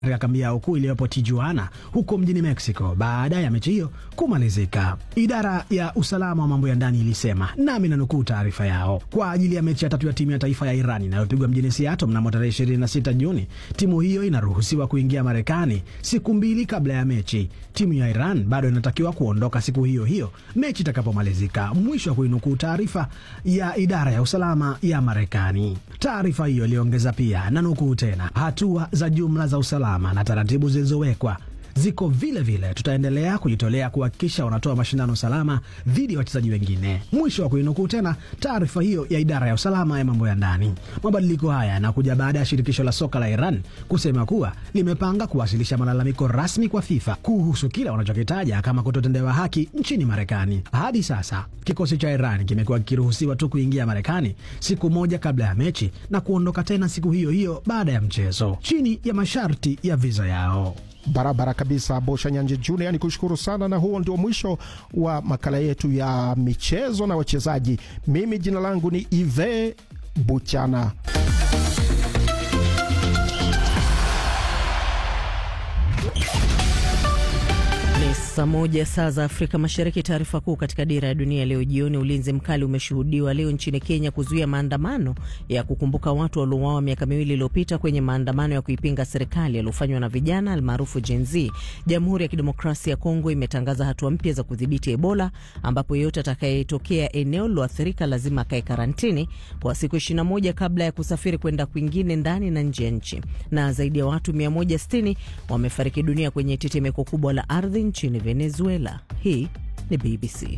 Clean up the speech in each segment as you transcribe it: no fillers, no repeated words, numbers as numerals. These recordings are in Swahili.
katika kambi yao kuu iliyopo Tijuana huko mjini Mexico baada ya mechi hiyo kumalizika. Idara ya usalama wa mambo ya ndani ilisema, nami nanukuu taarifa yao, kwa ajili ya mechi ya tatu ya timu ya taifa ya Iran inayopigwa mjini Seattle mnamo tarehe 26 Juni, timu hiyo inaruhusiwa kuingia Marekani siku 2 kabla ya mechi. Timu ya Iran bado inatakiwa kuondoka siku hiyo hiyo mechi itakapomalizika. Mwisho wa kuinukuu taarifa ya idara ya usalama ya Marekani. Taarifa hiyo iliongeza pia, nanukuu tena, hatua za jumla za usalama na taratibu zilizowekwa ziko vile vile. Tutaendelea kujitolea kuhakikisha wanatoa mashindano salama dhidi ya wachezaji wengine. Mwisho wa kuinukuu tena taarifa hiyo ya idara ya usalama ya mambo ya ndani. Mabadiliko haya yanakuja baada ya shirikisho la soka la Iran kusema kuwa limepanga kuwasilisha malalamiko rasmi kwa FIFA kuhusu kile wanachokitaja kama kutotendewa haki nchini Marekani. Hadi sasa kikosi cha Iran kimekuwa kikiruhusiwa tu kuingia Marekani siku 1 kabla ya mechi na kuondoka tena siku hiyo hiyo baada ya mchezo chini ya masharti ya visa yao. Barabara kabisa. Bosha Nyanje Junior, ni kushukuru sana, na huo ndio mwisho wa makala yetu ya michezo na wachezaji. Mimi jina langu ni Ive Buchana. Saa 1 saa za Afrika Mashariki. Taarifa kuu katika Dira ya Dunia leo jioni. Ulinzi mkali umeshuhudiwa leo nchini Kenya kuzuia maandamano ya kukumbuka watu waliouawa miaka 2 iliyopita kwenye maandamano ya kuipinga serikali yaliyofanywa na vijana almaarufu Gen Z. Jamhuri ya Kidemokrasia ya Kongo imetangaza hatua mpya za kudhibiti Ebola, ambapo yeyote atakayetokea eneo liloathirika lazima akae karantini kwa siku 21 kabla ya kusafiri kwenda kwingine ndani na nje ya nchi. Na zaidi ya watu 160 wamefariki dunia kwenye tetemeko kubwa la ardhi nchini Venezuela. Hii ni BBC.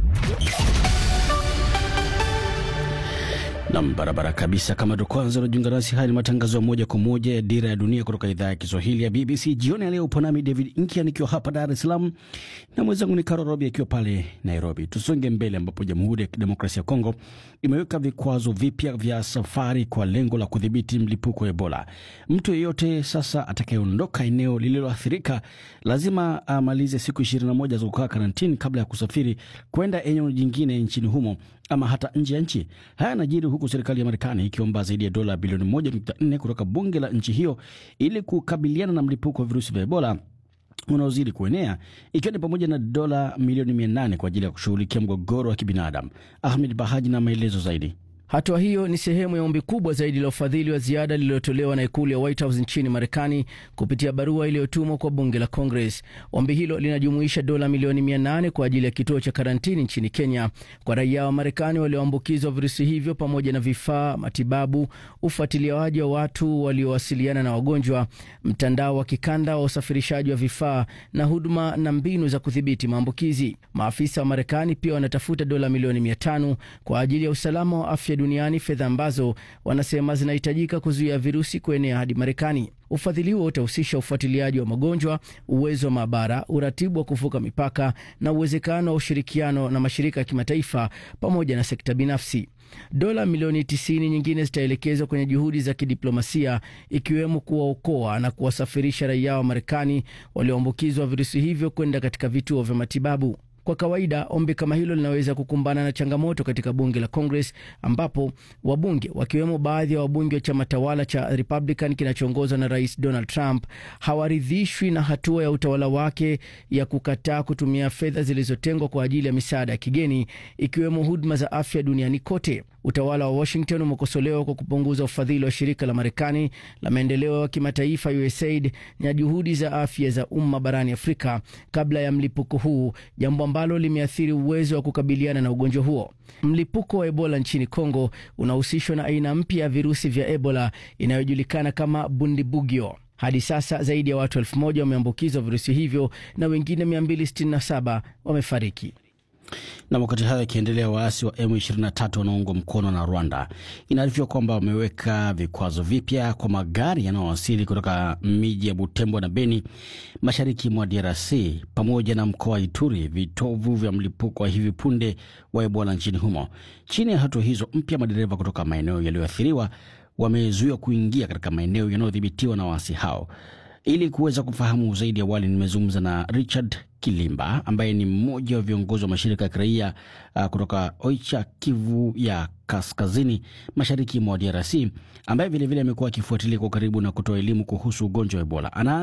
Nam, barabara kabisa. Kama ndo kwanza unajiunga nasi, haya ni matangazo moja kwa moja ya Dira ya Dunia kutoka idhaa ya Kiswahili ya BBC. Jioni leo upo nami David Inkia nikiwa hapa Dar es Salaam na mwenzangu ni Karo Robi akiwa pale Nairobi. Tusonge mbele, ambapo Jamhuri ya Kidemokrasia ya Kongo imeweka vikwazo vipya vya safari kwa lengo la kudhibiti mlipuko wa Ebola. Mtu yeyote sasa atakayeondoka eneo lililoathirika lazima amalize siku 21 za kukaa karantini kabla ya kusafiri kwenda eneo jingine nchini humo ama hata nje ya nchi. Haya yanajiri huku serikali ya Marekani ikiomba zaidi ya dola bilioni 1.4 kutoka bunge la nchi hiyo ili kukabiliana na mlipuko wa virusi vya Ebola unaozidi kuenea, ikiwa ni pamoja na dola milioni 800 kwa ajili ya kushughulikia mgogoro wa kibinadamu. Ahmed Bahaji na maelezo zaidi. Hatua hiyo ni sehemu ya ombi kubwa zaidi la ufadhili wa ziada lililotolewa na ikulu ya White House nchini Marekani kupitia barua iliyotumwa kwa bunge la Congress. Ombi hilo linajumuisha dola milioni 800 kwa ajili ya kituo cha karantini nchini Kenya kwa raia wa Marekani walioambukizwa virusi hivyo, pamoja na vifaa, matibabu, ufuatiliaji wa watu waliowasiliana na wagonjwa, mtandao wa kikanda wa usafirishaji wa vifaa na huduma na mbinu za kudhibiti maambukizi. Maafisa wa Marekani pia wanatafuta dola milioni 500 kwa ajili ya usalama wa afya duniani, fedha ambazo wanasema zinahitajika kuzuia virusi kuenea hadi Marekani. Ufadhili huo utahusisha ufuatiliaji wa magonjwa, uwezo wa maabara, uratibu wa kuvuka mipaka na uwezekano wa ushirikiano na mashirika ya kimataifa pamoja na sekta binafsi. Dola milioni 90 nyingine zitaelekezwa kwenye juhudi za kidiplomasia, ikiwemo kuwaokoa na kuwasafirisha raia wa Marekani walioambukizwa virusi hivyo kwenda katika vituo vya matibabu. Kwa kawaida, ombi kama hilo linaweza kukumbana na changamoto katika bunge la Congress, ambapo wabunge, wakiwemo baadhi ya wabunge wa chama tawala cha Republican kinachoongozwa na Rais Donald Trump, hawaridhishwi na hatua ya utawala wake ya kukataa kutumia fedha zilizotengwa kwa ajili ya misaada ya kigeni, ikiwemo huduma za afya duniani kote. Utawala wa Washington umekosolewa kwa kupunguza ufadhili wa shirika la Marekani la maendeleo ya kimataifa USAID na juhudi za afya za umma barani Afrika kabla ya mlipuko huu, jambo ambalo limeathiri uwezo wa kukabiliana na ugonjwa huo. Mlipuko wa Ebola nchini Kongo unahusishwa na aina mpya ya virusi vya Ebola inayojulikana kama Bundibugyo. Hadi sasa zaidi ya watu 1000 wameambukizwa virusi hivyo na wengine 267 wamefariki. Na wakati hayo yakiendelea, waasi wa M23 wanaoungwa mkono na Rwanda inaarifiwa kwamba wameweka vikwazo vipya kwa magari yanayowasili kutoka miji ya Butembo na Beni mashariki mwa DRC pamoja na mkoa wa Ituri, vitovu vya mlipuko wa hivi punde wa Ebola nchini humo. Chini ya hatua hizo mpya, madereva kutoka maeneo yaliyoathiriwa wamezuiwa kuingia katika maeneo yanayodhibitiwa na waasi hao. Ili kuweza kufahamu zaidi, awali nimezungumza na Richard Kilimba ambaye ni mmoja wa viongozi wa mashirika ya kiraia kutoka Oicha, Kivu ya Kaskazini, mashariki mwa DRC, ambaye vilevile amekuwa akifuatilia kwa karibu na kutoa elimu kuhusu ugonjwa wa Ebola.